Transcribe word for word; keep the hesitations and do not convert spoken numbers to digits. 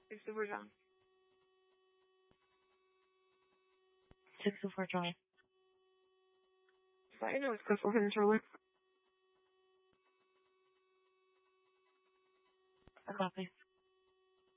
Six two four John. Six two four Charlie. Sorry, no, it's Crystal Controller. I copy.